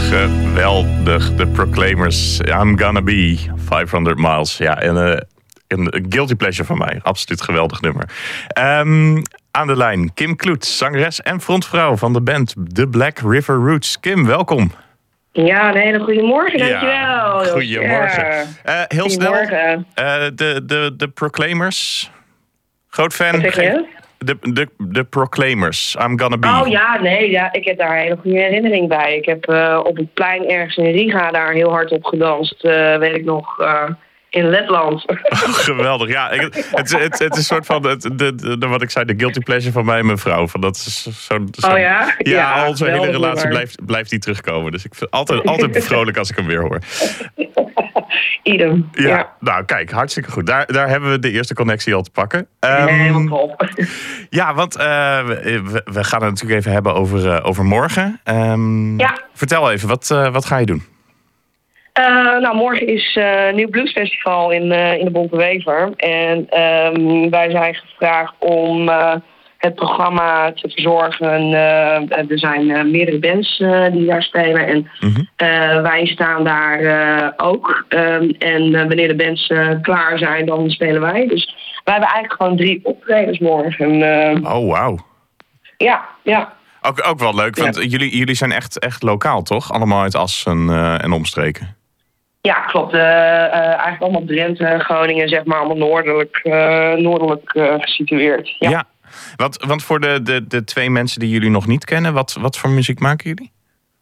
Geweldig, de Proclaimers. I'm Gonna Be 500 Miles. Ja, een guilty pleasure van mij. Absoluut geweldig nummer. Aan de lijn Kim Kloet, zangeres en frontvrouw van de band The Black River Roots. Kim, welkom. Ja, een hele goede morgen, dankjewel. Ja, goedemorgen. Ja. Heel snel, de Proclaimers. Groot fan. Wat zeg je? De Proclaimers, I'm Gonna Be. Oh ja, nee, ja, ik heb daar een hele goede herinnering bij. Ik heb op het plein ergens in Riga daar heel hard op gedanst. Weet ik nog, in Letland. Geweldig, ja. Het is een soort van, wat ik zei, de guilty pleasure van mij en mijn vrouw. Van dat is Oh ja? Ja, onze hele relatie blijft die terugkomen. Dus ik vind het altijd vrolijk als ik hem weer hoor. Idem. Ja, nou kijk, hartstikke goed. Daar hebben we de eerste connectie al te pakken. Helemaal top. Ja, want we gaan het natuurlijk even hebben over morgen. Ja. Vertel even, wat ga je doen? Nou, morgen is Nieuw Blues Festival in de Bonte Wever. En wij zijn gevraagd om het programma te verzorgen. Er zijn meerdere bands die daar spelen. En wij staan daar ook. En wanneer de bands klaar zijn, dan spelen wij. Dus wij hebben eigenlijk gewoon 3 optredens morgen. Oh, wauw. Ja. Ook wel leuk, want jullie zijn echt lokaal, toch? Allemaal uit Assen en omstreken. Ja, klopt. Eigenlijk allemaal Drenthe, Groningen, zeg maar, allemaal noordelijk gesitueerd. Ja. Want voor de 2 mensen die jullie nog niet kennen, wat voor muziek maken jullie?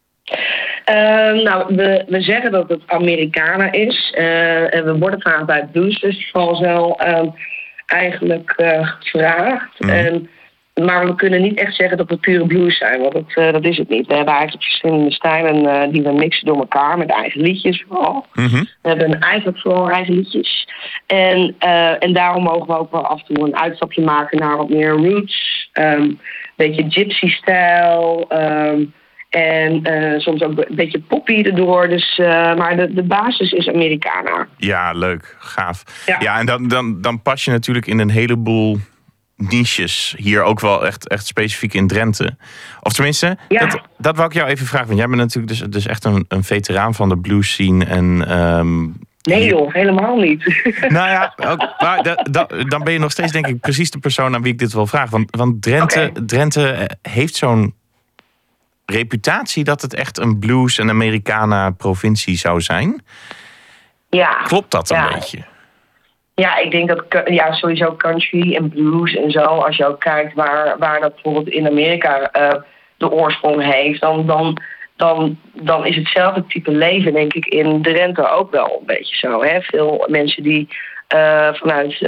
Nou, we zeggen dat het Americana is. En we worden vaak bij het Blues Festival zo eigenlijk gevraagd. Maar we kunnen niet echt zeggen dat we pure blues zijn, want dat is het niet. We hebben eigenlijk verschillende stijlen die we mixen door elkaar met eigen liedjes vooral. We hebben eigenlijk vooral eigen liedjes. En daarom mogen we ook wel af en toe een uitstapje maken naar wat meer roots. Een beetje gypsy-stijl. En soms ook een beetje poppy erdoor. Dus, maar de basis is Americana. Ja, leuk. Gaaf. Ja, en dan pas je natuurlijk in een heleboel niches hier ook wel echt specifiek in Drenthe. Of tenminste, dat wou ik jou even vragen. Want jij bent natuurlijk dus echt een veteraan van de blues scene. En, nee joh, helemaal niet. Nou ja, maar dan ben je nog steeds denk ik precies de persoon aan wie ik dit wil vragen. Want Drenthe heeft zo'n reputatie dat het echt een blues- en Americana provincie zou zijn. Ja. Klopt dat een beetje? Ja, ik denk dat sowieso country en blues en zo, als je ook kijkt waar dat bijvoorbeeld in Amerika de oorsprong heeft, dan is hetzelfde type leven, denk ik, in Drenthe ook wel een beetje zo. Hè? Veel mensen die vanuit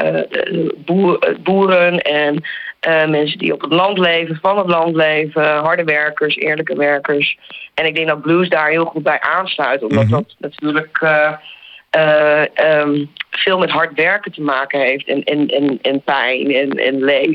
boeren en mensen die op het land leven, van het land leven, harde werkers, eerlijke werkers. En ik denk dat blues daar heel goed bij aansluit, omdat dat natuurlijk veel met hard werken te maken heeft en pijn en leed.